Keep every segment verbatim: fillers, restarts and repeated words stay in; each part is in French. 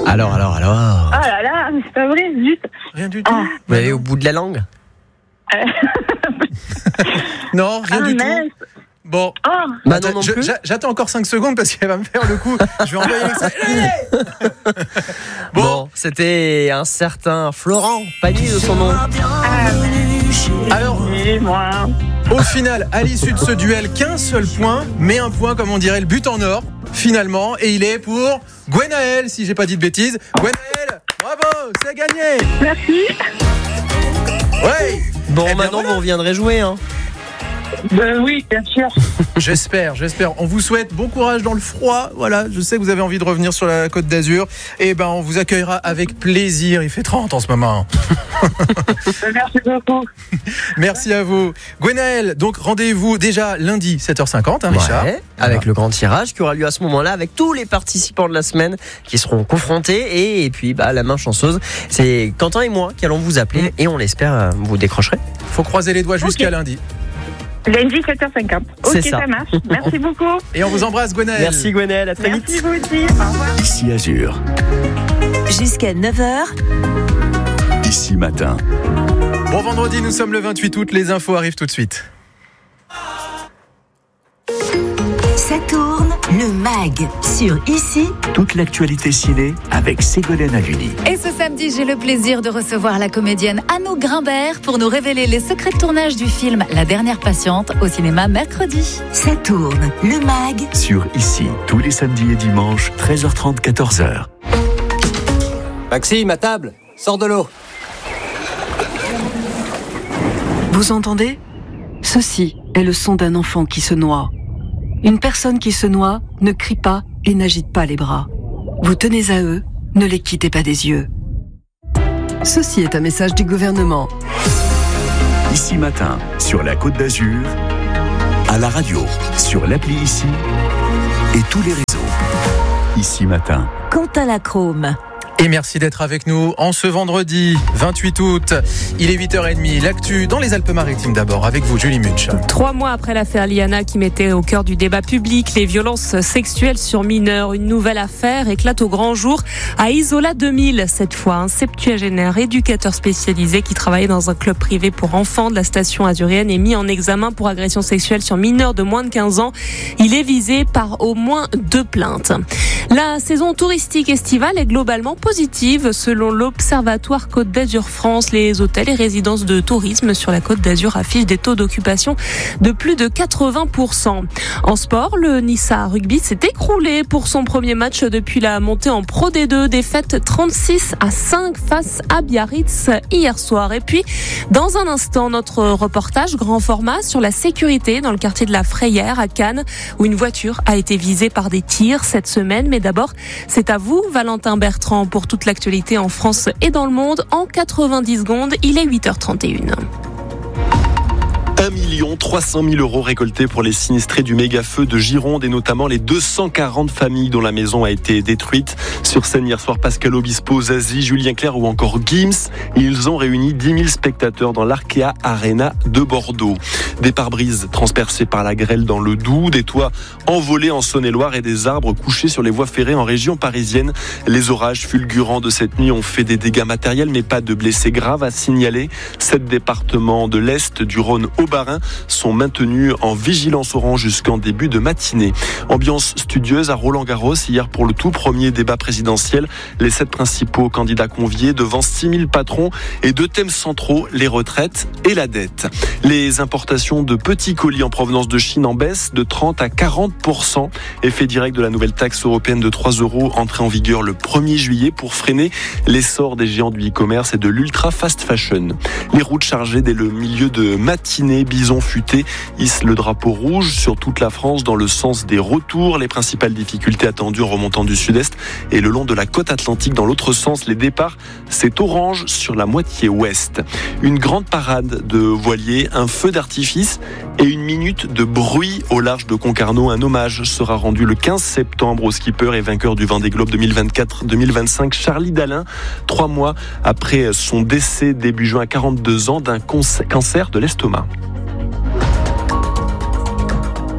Alors, alors, alors. Ah là là, c'est pas vrai, zut. Rien du tout. Ah. Vous allez au bout de la langue? Non, rien Ah, du mince. tout. Bon. Ah, Bah non, non Je- plus. j'a- j'attends encore cinq secondes parce qu'elle va me faire le coup. Je vais envoyer l'extrait. Bon, Bon. c'était un certain Florent Pagny de son nom. Alors, et moi. au final, à l'issue de ce duel, qu'un seul point, mais un point, comme on dirait, le but en or, finalement, et il est pour Gwenaël, si j'ai pas dit de bêtises. Gwenaël, bravo, c'est gagné. Merci. Ouais. Bon, Eh bien, maintenant voilà. vous reviendrez jouer, hein. Ben oui, bien sûr. J'espère, j'espère. On vous souhaite bon courage dans le froid. Voilà, je sais que vous avez envie de revenir sur la Côte d'Azur. Et ben, on vous accueillera avec plaisir. Il fait trente en ce moment. Merci beaucoup. Merci à vous. Gwenaël, donc rendez-vous déjà lundi sept heures cinquante, hein, Richard. Ouais, avec le grand tirage qui aura lieu à ce moment-là avec tous les participants de la semaine qui seront confrontés et, et puis bah, la main chanceuse, c'est Quentin et moi qui allons vous appeler Mm. et on l'espère euh, vous décrocherez. Faut croiser les doigts jusqu'à Ok. lundi. Lundi sept heures cinquante. Ok, C'est ça. ça. marche. Merci beaucoup. Et on vous embrasse, Gwenaël. Merci Gwenaël, à très Merci vite. vous aussi. Au revoir. Ici Azur, Jusqu'à neuf heures, ici matin. Bon vendredi, nous sommes le vingt-huit août. Les infos arrivent tout de suite. ça tourne, le mag sur Ici. Toute l'actualité ciné avec Ségolène Haluni. Et ce samedi, j'ai le plaisir de recevoir la comédienne Annou Grimbert pour nous révéler les secrets de tournage du film La Dernière Patiente au cinéma mercredi. Ça tourne, le mag. Sur Ici, tous les samedis et dimanches, treize heures trente, quatorze heures. Maxime, à table, sors de l'eau. Vous entendez ? Ceci est le son d'un enfant qui se noie. Une personne qui se noie ne crie pas et n'agite pas les bras. Vous tenez à eux, ne les quittez pas des yeux. Ceci est un message du gouvernement. Ici matin, sur la Côte d'Azur, à la radio, sur l'appli Ici et tous les réseaux. Ici matin. Quentin Lacrome. Et merci d'être avec nous en ce vendredi vingt-huit août. Il est huit heures trente. L'actu dans les Alpes-Maritimes d'abord avec vous, Julie Munch. Trois mois après l'affaire Liana qui mettait au cœur du débat public les violences sexuelles sur mineurs, une nouvelle affaire éclate au grand jour à Isola deux mille. Cette fois, un septuagénaire éducateur spécialisé qui travaillait dans un club privé pour enfants de la station azurienne est mis en examen pour agression sexuelle sur mineurs de moins de quinze ans. Il est visé par au moins deux plaintes. La saison touristique estivale est globalement positive selon l'Observatoire Côte d'Azur France. Les hôtels et résidences de tourisme sur la Côte d'Azur affichent des taux d'occupation de plus de quatre-vingts pour cent. En sport, le Nissa Rugby s'est écroulé pour son premier match depuis la montée en Pro D deux. Défaite trente-six à cinq face à Biarritz hier soir. Et puis, dans un instant, notre reportage grand format sur la sécurité dans le quartier de la Frayère à Cannes où une voiture a été visée par des tirs cette semaine. Mais d'abord, c'est à vous, Valentin Bertrand, pour toute l'actualité en France et dans le monde. En quatre-vingt-dix secondes, il est huit heures trente et une. un million trois cent mille euros récoltés pour les sinistrés du méga-feu de Gironde et notamment les deux cent quarante familles dont la maison a été détruite. Sur scène hier soir, Pascal Obispo, Zazie, Julien Clerc ou encore Gims. Ils ont réuni dix mille spectateurs dans l'Arkea Arena de Bordeaux. Des pare-brises transpercés par la grêle dans le Doubs, des toits envolés en Saône-et-Loire et des arbres couchés sur les voies ferrées en région parisienne. Les orages fulgurants de cette nuit ont fait des dégâts matériels mais pas de blessés graves à signaler. Sept départements de l'Est, du Rhône au Bas-Rhin sont maintenus en vigilance orange jusqu'en début de matinée. Ambiance studieuse à Roland-Garros hier pour le tout premier débat présidentiel. Les sept principaux candidats conviés devant six mille patrons et deux thèmes centraux, les retraites et la dette. Les importations de petits colis en provenance de Chine en baisse de trente à quarante pour cent. Effet direct de la nouvelle taxe européenne de trois euros entrée en vigueur le premier juillet pour freiner l'essor des géants du e-commerce et de l'ultra fast fashion. Les routes chargées dès le milieu de matinée, Bison Futé hisse le drapeau rouge sur toute la France dans le sens des retours. Les principales difficultés attendues en remontant du sud-est et le long de la côte atlantique dans l'autre sens. Les départs, c'est orange sur la moitié ouest. Une grande parade de voiliers, un feu d'artifice et une minute de bruit au large de Concarneau. Un hommage sera rendu le quinze septembre au skipper et vainqueur du Vendée Globe deux mille vingt-quatre deux mille vingt-cinq, Charlie Dalin, trois mois après son décès début juin à quarante-deux ans d'un cancer de l'estomac.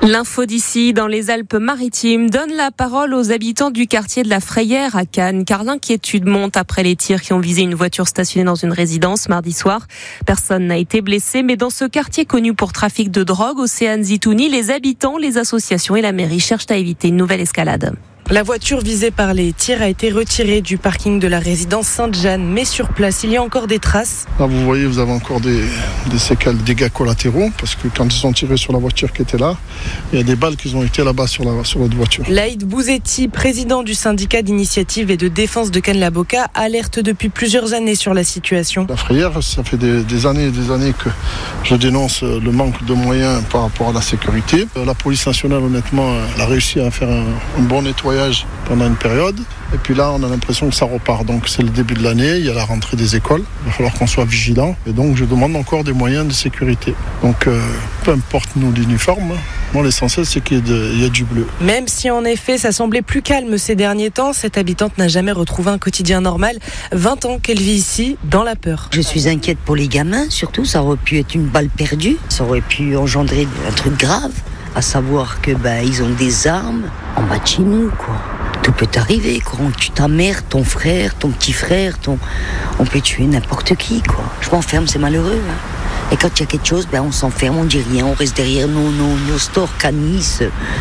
L'info d'ici, dans les Alpes-Maritimes, donne la parole aux habitants du quartier de la Frayère à Cannes, car l'inquiétude monte après les tirs qui ont visé une voiture stationnée dans une résidence mardi soir. Personne n'a été blessé, mais dans ce quartier connu pour trafic de drogue, Océane Zitouni, les habitants, les associations et la mairie cherchent à éviter une nouvelle escalade. La voiture visée par les tirs a été retirée du parking de la résidence Sainte-Jeanne, mais sur place, il y a encore des traces. Là, vous voyez, vous avez encore des, des séquelles, des dégâts collatéraux, parce que quand ils ont tiré sur la voiture qui était là, il y a des balles qui ont été là-bas sur la sur votre voiture. Laïd Bouzetti, président du syndicat d'initiative et de défense de Cannes-la-Boca, alerte depuis plusieurs années sur la situation. La Frayère, ça fait des, des années et des années que je dénonce le manque de moyens par rapport à la sécurité. La police nationale, honnêtement, elle a réussi à faire un, un bon nettoyage pendant une période, et puis là on a l'impression que ça repart. Donc c'est le début de l'année, il y a la rentrée des écoles, il va falloir qu'on soit vigilant, et donc je demande encore des moyens de sécurité. Donc euh, peu importe nous l'uniforme, moi l'essentiel c'est qu'il y ait, de, il y ait du bleu. Même si en effet ça semblait plus calme ces derniers temps, cette habitante n'a jamais retrouvé un quotidien normal. vingt ans qu'elle vit ici, dans la peur. Je suis inquiète pour les gamins, surtout, ça aurait pu être une balle perdue, ça aurait pu engendrer un truc grave. À savoir que bah, ils ont des armes en bas de chez nous, quoi. Tout peut arriver, quoi. On tue ta mère, ton frère, ton petit frère, ton... on peut tuer n'importe qui, quoi. Je m'enferme, c'est malheureux. Hein. Et quand il y a quelque chose, ben, on s'enferme, on dit rien, on reste derrière nos, nos, nos stores Canis.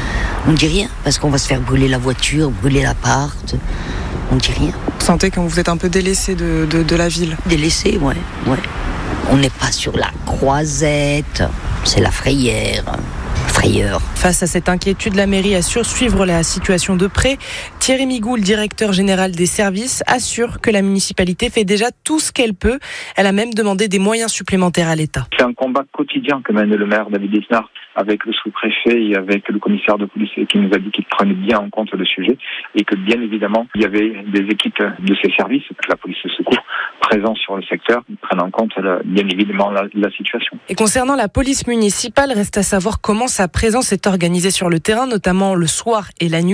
On dit rien, parce qu'on va se faire brûler la voiture, brûler l'appart. On dit rien. Vous sentez que vous êtes un peu délaissé de, de, de la ville? Délaissé, ouais, ouais. On n'est pas sur la Croisette, c'est la Frayère. Frayeur. Face à cette inquiétude, la mairie assure suivre la situation de près. Thierry Migou, le directeur général des services, assure que la municipalité fait déjà tout ce qu'elle peut. Elle a même demandé des moyens supplémentaires à l'État. C'est un combat quotidien que mène le maire David Lisnard avec le sous-préfet et avec le commissaire de police qui nous a dit qu'il prenait bien en compte le sujet et que bien évidemment il y avait des équipes de ces services, la police de secours, présents sur le secteur, qui prennent en compte bien évidemment la, la situation. Et concernant la police municipale, reste à savoir comment sa présence est organisée sur le terrain, notamment le soir et la nuit.